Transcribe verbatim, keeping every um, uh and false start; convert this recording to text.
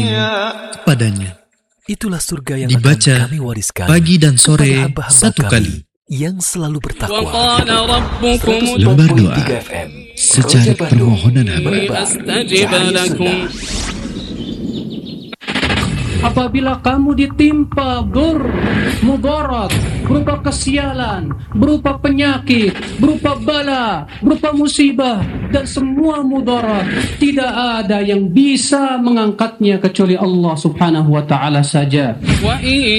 Padanya Itulah surga yang dibaca akan kami wariskan pagi dan sore kepada hamba-hamba satu kami kali. yang selalu bertakwa. Lembar seratus empat koma doa tiga F M secara Roja permohonan hamba. Bandung, Cahaya Sunnah. Apabila kamu ditimpa dur, mudarat, berupa kesialan, berupa penyakit, berupa bala, berupa musibah, dan semua mudarat, tidak ada yang bisa mengangkatnya kecuali Allah subhanahu wa ta'ala saja.